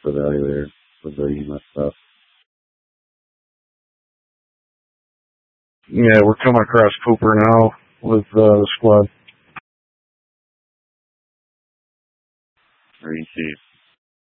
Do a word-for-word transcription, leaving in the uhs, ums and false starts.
evaluator with the E M S stuff. Yeah, we're coming across Cooper now with uh, the squad. Receive.